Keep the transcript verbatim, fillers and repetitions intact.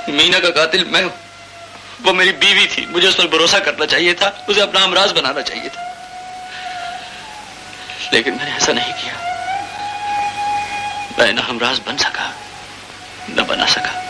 मीना का कातिल मैं हूं। वो मेरी बीवी थी, मुझे उस पर भरोसा करना चाहिए था, उसे अपना हमराज बनाना चाहिए था, लेकिन मैंने ऐसा नहीं किया। मैं न हमराज बन सका, न बना सका।